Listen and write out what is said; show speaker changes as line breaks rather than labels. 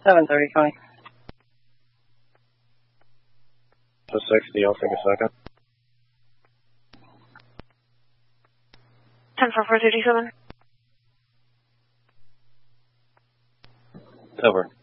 7:30, Connie.
So 60, I'll take a second.
10-4-4-37.
Over.